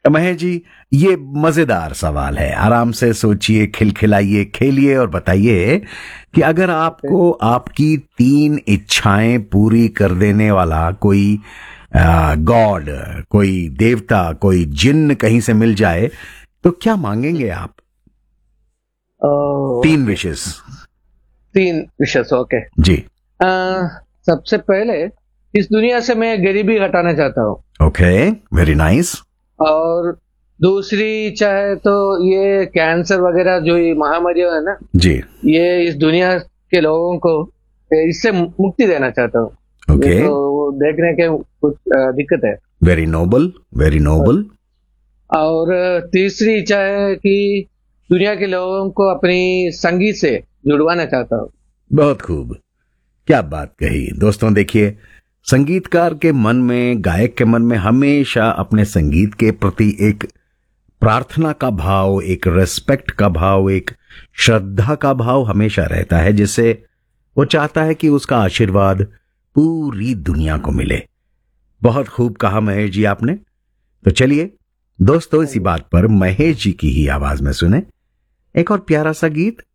महेश जी, ये मजेदार सवाल है। आराम से सोचिए, खिलखिलाइए, खेलिए और बताइए कि अगर आपको आपकी 3 इच्छाएं पूरी कर देने वाला कोई गॉड, कोई देवता, कोई जिन्न कहीं से मिल जाए तो क्या मांगेंगे आप? 3 विशेष। 3 विशेष, ओके जी। सबसे पहले इस दुनिया से मैं गरीबी हटाना चाहता हूँ। Okay, very nice. और दूसरी इच्छा है तो ये कैंसर वगैरह जो ये महामारी है ना जी, ये इस दुनिया के लोगों को इससे मुक्ति देना चाहता हूँ। ओके, तो वो देखने के कुछ दिक्कत है। Very noble, very noble. और तीसरी इच्छा है कि दुनिया के लोगों को अपनी संगीत से जुड़वाना चाहता हूँ। बहुत खूब, क्या बात कही। दोस्तों देखिए, संगीतकार के मन में, गायक के मन में हमेशा अपने संगीत के प्रति एक प्रार्थना का भाव, एक रेस्पेक्ट का भाव, एक श्रद्धा का भाव हमेशा रहता है, जिससे वो चाहता है कि उसका आशीर्वाद पूरी दुनिया को मिले। बहुत खूब कहा महेश जी आपने। तो चलिए दोस्तों, इसी बात पर महेश जी की ही आवाज में सुने एक और प्यारा सा गीत।